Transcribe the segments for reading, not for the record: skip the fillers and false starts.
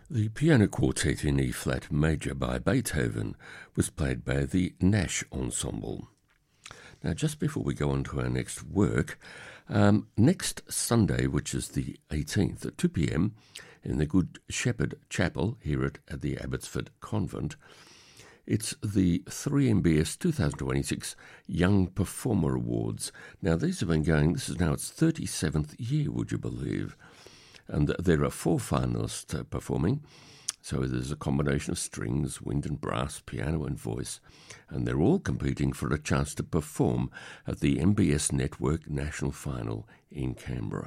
The piano quartet in E-flat major by Beethoven was played by the Nash Ensemble. Now, just before we go on to our next work, next Sunday, which is the 18th at 2 p.m, in the Good Shepherd Chapel here at the Abbotsford Convent, it's the 3MBS 2026 Young Performer Awards. Now, these have been going, this is now its 37th year, would you believe? And there are 4 finalists performing. So there's a combination of strings, wind and brass, piano and voice, and they're all competing for a chance to perform at the MBS Network National Final in Canberra.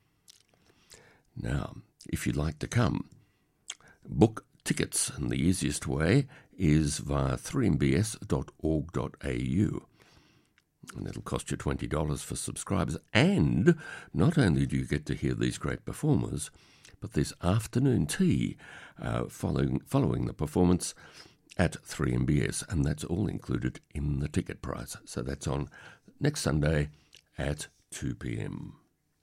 Now, if you'd like to come, book tickets, and the easiest way is via 3mbs.org.au. And it'll cost you $20 for subscribers. And not only do you get to hear these great performers, but there's afternoon tea following the performance at 3MBS, and that's all included in the ticket price. So that's on next Sunday at 2 p.m.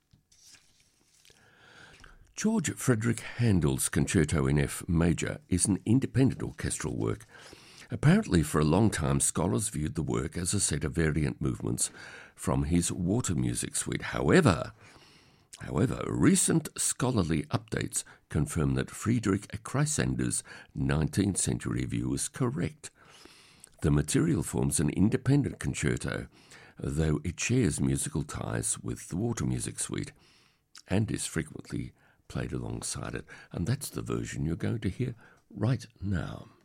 George Frederick Handel's Concerto in F Major is an independent orchestral work. Apparently, for a long time, scholars viewed the work as a set of variant movements from his Water Music Suite. However, recent scholarly updates confirm that Friedrich Chrysander's 19th century view is correct. The material forms an independent concerto, though it shares musical ties with the Water Music Suite and is frequently played alongside it. And that's the version you're going to hear right now.